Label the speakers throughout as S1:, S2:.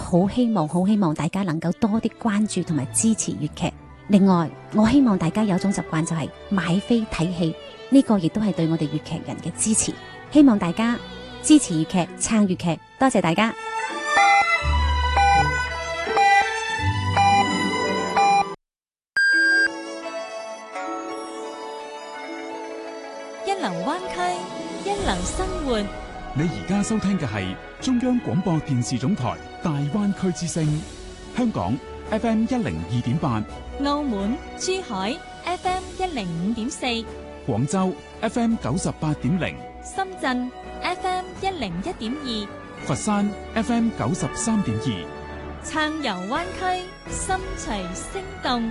S1: 好希望大家能夠多啲關注同埋支持粵劇。另外，我希望大家有種習慣就係買飛睇戲，呢個亦都係對我哋粵劇人嘅支持。希望大家支持粵劇，撐粵劇，多謝大家。
S2: 一流灣區，一流生活。
S3: 你而家收聽嘅係中央廣播電視總台大灣區之聲，香港 FM 102.8，
S2: 澳門、珠海 FM 105.4，
S3: 廣州 FM 98.0，
S2: 深圳 FM 101.2，
S3: 佛山 FM 93.2。
S2: 撐遊灣區，心隨聲動。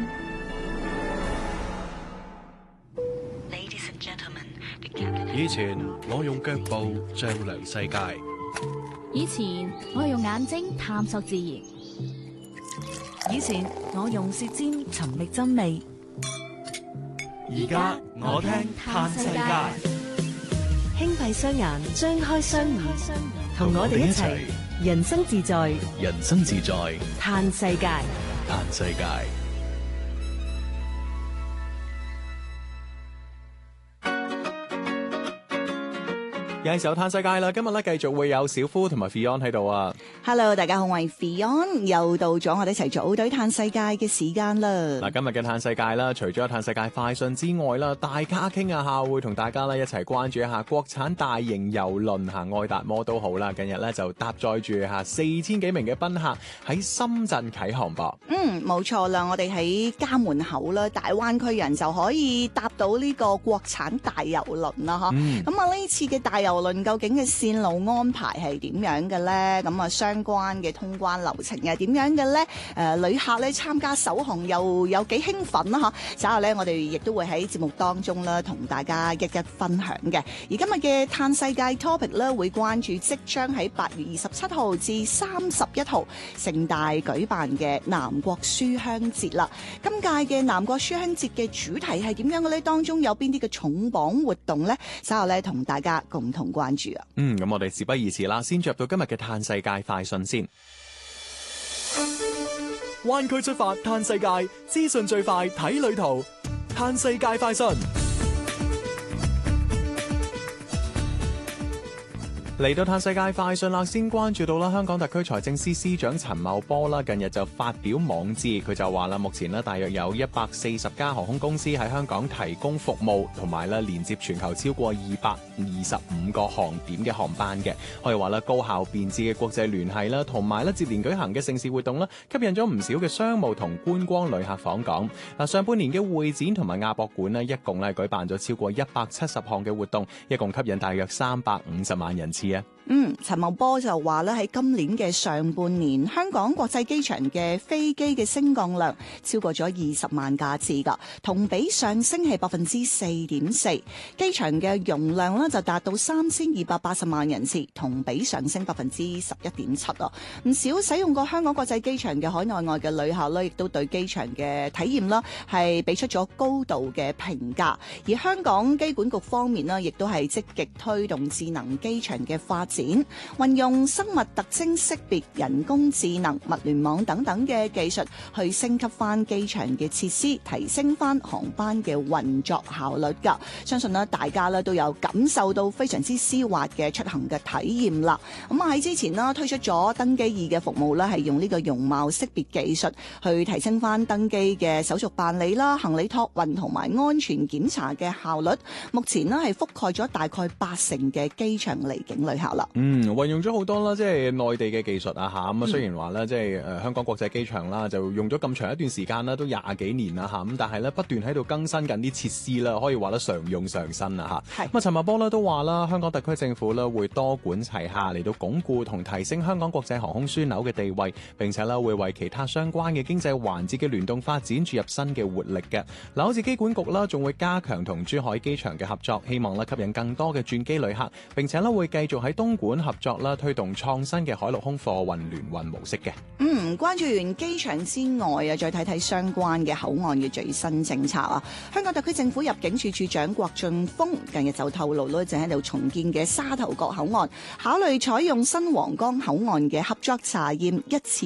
S4: 以前我用腳步丈量世界，
S5: 以前我用眼睛探索自然，
S6: 以前我用舌尖尋覓真理，
S4: 而家我聽嘆世界。
S6: 輕閉雙眼，張開雙耳，同我哋一齊人生自在，
S4: 人生自在，
S6: 嘆世界，
S4: 嘆世界。
S7: 有時候嘆世界啦，今日咧繼續會有小夫同埋 Fion 喺度啊。
S8: Hello， 大家好，我係 Fion，又到咗我哋一齊組隊嘆世界嘅時間啦。
S7: 嗱，今日嘅嘆世界啦，除咗嘆世界快訊之外啦，大家傾下下會同大家咧一齊關注一下國產大型郵輪嚇愛達摩都好啦。近日咧就搭載住嚇4000幾名嘅賓客喺深圳啟航噃。
S8: 冇錯啦，我哋喺家門口啦，大灣區人就可以搭到呢個國產大郵輪啦，咁啊呢次嘅大郵輪究竟嘅線路安排係點樣嘅咧？咁啊相關嘅通關流程係點樣嘅咧？旅客咧參加首航又有幾興奮啦稍後咧我哋亦都會喺節目當中啦同大家一一分享嘅。而今日嘅嘆世界 topic 咧會關注即將喺8月27號至31號盛大舉辦嘅南國書香節啦。今屆嘅南國書香節嘅主題係點樣嘅咧？當中有邊啲嘅重磅活動咧？稍後咧同大家共同關注啊！
S7: 咁我哋事不宜遲啦，先進入到今日嘅嘆世界快訊先。灣區出發嘆世界，資訊最快睇旅途，嘆世界快訊。嚟到嘆世界快訊啦，先關注到啦，香港特區財政司司長陳茂波啦，近日就發表網誌，佢就話啦，目前呢大約有140家航空公司喺香港提供服務，同埋咧連接全球超過225個航點嘅航班嘅，可以話啦高效便捷嘅國際聯繫啦，同埋咧接連舉行嘅盛事活動啦，吸引咗唔少嘅商務同觀光旅客訪港。嗱，上半年嘅會展同埋亞博館呢，一共咧舉辦咗超過170項嘅活動，一共吸引大約350萬人次。
S8: 陳茂波就話咧喺今年嘅上半年，香港國際機場嘅飛機嘅升降量超過咗20萬架次噶，同比上升係4.4%。機場嘅容量咧就達到3280萬人次，同比上升11.7%啊。唔少使用過香港國際機場嘅海內外嘅旅客咧，亦都對機場嘅體驗啦係俾出咗高度嘅評價。而香港機管局方面呢，亦都係積極推動智能機場嘅發展，運用生物特徵識別、人工智能、物聯網等等嘅技術，去升級翻機場嘅設施，提升翻航班嘅運作效率㗎。相信大家都有感受到非常之絲滑嘅出行嘅體驗啦。咁喺之前推出咗登機易嘅服務啦，係用呢個容貌識別技術去提升翻登機嘅手續辦理啦、行李託運同埋安全檢查嘅效率。目前係覆蓋咗大概80%嘅機場離境旅客啦。
S7: 運用咗好多啦，即係內地嘅技術啊嚇。咁啊雖然話咧，即係香港國際機場啦，就用咗咁長一段時間啦，都20幾年啦嚇。咁但係咧不斷喺度更新緊啲設施啦，可以話得常用常新啊嚇。咁啊陳茂波咧都話啦，香港特區政府咧會多管齊下嚟到鞏固同提升香港國際航空樞紐嘅地位，並且咧會為其他相關嘅經濟環節嘅聯動發展注入新嘅活力嘅。嗱，好似機管局啦，仲會加強同珠海機場嘅合作，希望咧吸引更多嘅轉機旅客，並且咧會繼續喺東莞合作啦，推動創新嘅海陸空貨運聯運模式嘅。
S8: 關注完機場之外啊，再睇睇相關嘅口岸嘅最新政策啊。香港特區政府入境處處長郭俊峰近日就透露正喺度重建嘅沙頭角口岸，考慮採用新皇崗口岸嘅合作查驗一次